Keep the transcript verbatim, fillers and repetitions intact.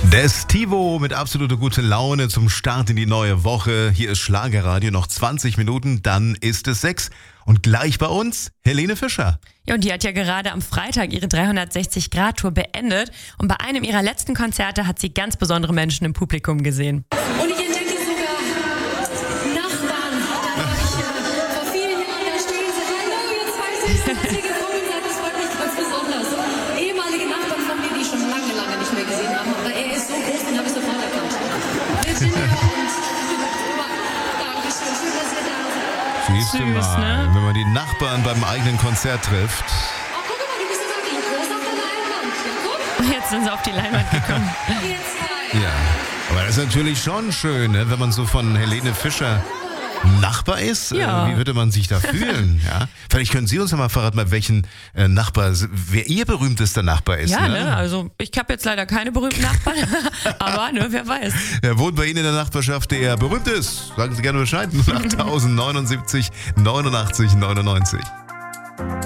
Der Stivo mit absoluter gute Laune zum Start in die neue Woche. Hier ist Schlagerradio, noch zwanzig Minuten, dann ist es sechs. Und gleich bei uns Helene Fischer. Ja, und die hat ja gerade am Freitag ihre dreihundertsechzig-Grad-Tour beendet. Und bei einem ihrer letzten Konzerte hat sie ganz besondere Menschen im Publikum gesehen. Und ich entdecke sogar Nachbarn. Da war ich äh, vor vielen Jahren, da stehen sie. Hallo, ihr zwei Süßen, dass ihr gekommen seid. Das freut mich ganz besonders. Ehemalige Nachbarn von mir, die ich schon lange, lange nicht mehr gesehen habe. Aber er ist so groß, den habe ich sofort erkannt. Virginia und Dankeschön. Schön, dass ihr da seid. Siehst du Süß, mal, ne? wenn man die Nachbarn beim eigenen Konzert trifft. Oh, guck mal, du bist ja wirklich groß auf der Leinwand. Ja, guck. Und jetzt sind sie auf die Leinwand gekommen. Ihr zwei. Ja, aber das ist natürlich schon schön, ne? Wenn man so von Helene Fischer Nachbar ist. Ja. Äh, wie würde man sich da fühlen? Ja? Vielleicht können Sie uns ja mal verraten, bei welchen äh, Nachbar, wer Ihr berühmtester Nachbar ist. Ja, ne? ne? Also ich habe jetzt leider keine berühmten Nachbarn, aber ne, wer weiß. Wer wohnt bei Ihnen in der Nachbarschaft, der berühmt ist? Sagen Sie gerne Bescheid. null acht neunundsiebzig neunundachtzig neunundneunzig